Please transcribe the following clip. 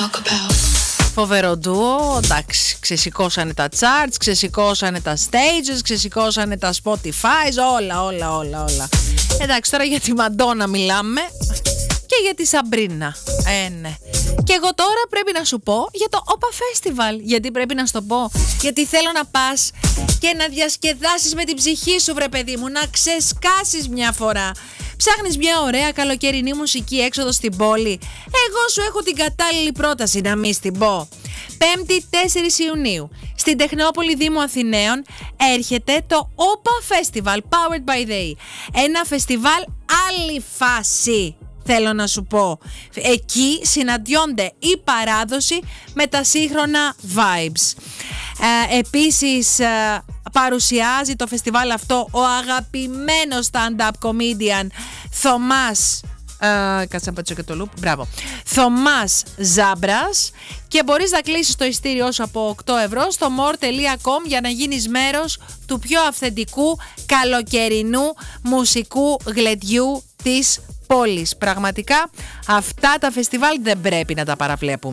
Φοβερό ντουο, εντάξει, ξεσηκώσανε τα charts, ξεσηκώσανε τα stages, ξεσηκώσανε τα Spotify, όλα. Εντάξει, τώρα για τη Μαντόνα μιλάμε και για τη Σαμπρίνα. Ναι. Και εγώ τώρα πρέπει να σου πω για το Όπα Festival. Γιατί πρέπει να σου το πω? Γιατί θέλω να πας και να διασκεδάσεις με την ψυχή σου, βρε παιδί μου, να ξεσκάσεις μια φορά. Ψάχνεις μια ωραία καλοκαιρινή μουσική έξοδο στην πόλη? Εγώ σου έχω την κατάλληλη πρόταση, να μην στην πω. 5η 4 Ιουνίου στην Τεχνόπολη Δήμου Αθηναίων έρχεται το Όπα Festival Powered by Day. Ένα φεστιβάλ άλλη φάση, θέλω να σου πω. Εκεί συναντιόνται η παράδοση με τα σύγχρονα vibes. Επίσης παρουσιάζει το φεστιβάλ αυτό ο αγαπημένος stand-up comedian Θωμάς κάτσε να πατήσω και το loop. Μπράβο. Θωμάς Ζάμπρας. Και μπορείς να κλείσεις το ειστήριό σου από 8 ευρώ στο more.com για να γίνεις μέρος του πιο αυθεντικού καλοκαιρινού μουσικού γλεντιού της πόλης. Πραγματικά αυτά τα φεστιβάλ δεν πρέπει να τα παραβλέπουμε.